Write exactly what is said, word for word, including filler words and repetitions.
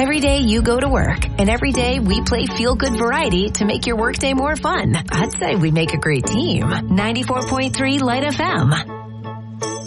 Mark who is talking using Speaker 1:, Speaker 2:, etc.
Speaker 1: Every day you go to work, and every day we play feel-good variety to make your workday more fun. I'd say we make a great team. ninety-four point three Light F M.